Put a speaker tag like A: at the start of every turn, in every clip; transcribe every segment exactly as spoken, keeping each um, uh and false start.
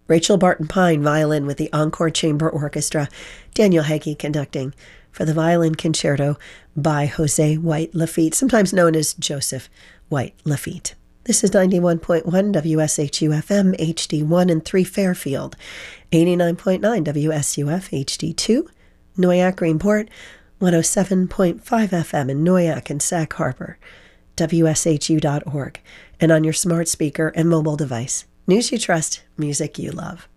A: Rachel Barton Pine, violin with the Encore Chamber Orchestra. Daniel Heggie conducting for the Violin Concerto by Jose White Lafitte, sometimes known as Joseph White Lafitte. This is ninety-one point one W S H U F M H D one and three Fairfield, eighty-nine point nine W S U F H D two, Noyak Greenport, one oh seven point five F M in Noyak and Sag Harbor, W S H U dot org, and on your smart speaker and mobile device. News you trust, music you love.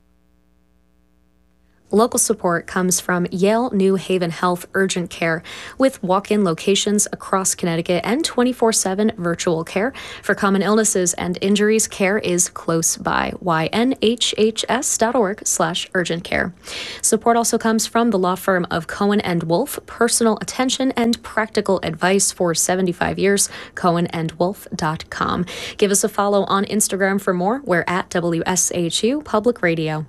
B: Local support comes from Yale New Haven Health Urgent Care with walk-in locations across Connecticut and twenty-four seven virtual care. For common illnesses and injuries, care is close by. Y N H H S dot org slash urgent care. Support also comes from the law firm of Cohen and Wolf, personal attention and practical advice for seventy-five years, cohen and wolf dot com. Give us a follow on Instagram for more. We're at W S H U Public Radio.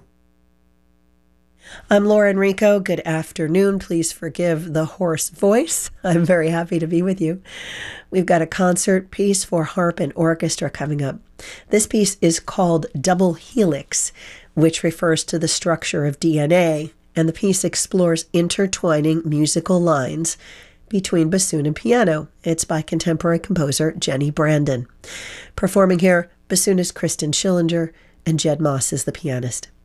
A: I'm Laura Enrico. Good afternoon. Please forgive the hoarse voice. I'm very happy to be with you. We've got a concert piece for harp and orchestra coming up. This piece is called Double Helix, which refers to the structure of D N A, and the piece explores intertwining musical lines between bassoon and piano. It's by contemporary composer Jenny Brandon. Performing here, bassoonist Kristen Schillinger, and Jed Moss is the pianist.